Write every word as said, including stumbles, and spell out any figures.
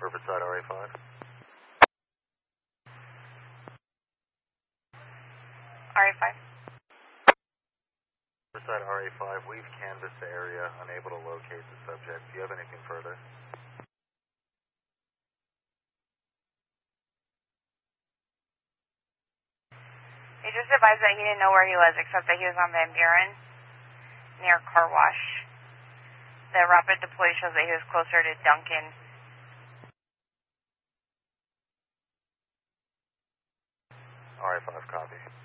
Riverside R A five. R A five. Riverside R A five, we've canvassed the area, unable to locate the subject. Do you have anything further? He just advised that he didn't know where he was, except that he was on Van Buren, near Car Wash. The rapid deploy shows that he was closer to Duncan. R A five, copy.